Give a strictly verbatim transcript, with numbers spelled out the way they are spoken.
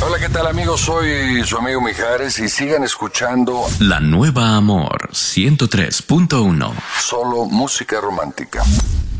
Hola, ¿qué tal, amigos? Soy su amigo Mijares y sigan escuchando La Nueva Amor ciento tres punto uno. Solo música romántica.